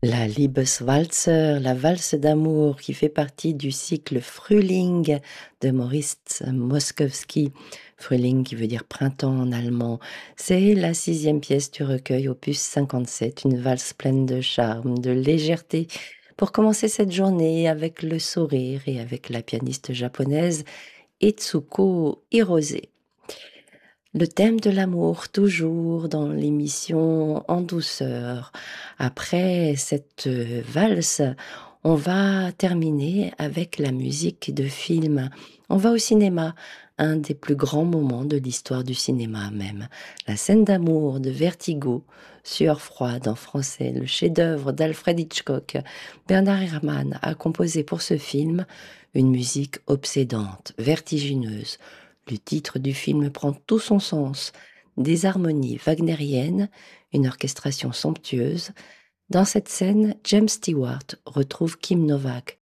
La Liebeswalzer, la valse d'amour qui fait partie du cycle Frühling de Maurice Moszkowski. Frühling qui veut dire printemps en allemand. C'est la 6e pièce du recueil opus 57, une valse pleine de charme, de légèreté pour commencer cette journée avec le sourire et avec la pianiste japonaise Etsuko Hirose. Le thème de l'amour, toujours dans l'émission En douceur. Après cette valse, on va terminer avec la musique de film. On va au cinéma, un des plus grands moments de l'histoire du cinéma même. La scène d'amour de Vertigo, Sueur froide en français, le chef-d'œuvre d'Alfred Hitchcock. Bernard Herrmann a composé pour ce film une musique obsédante, vertigineuse. Le titre du film prend tout son sens. Des harmonies wagnériennes, une orchestration somptueuse. Dans cette scène, James Stewart retrouve Kim Novak,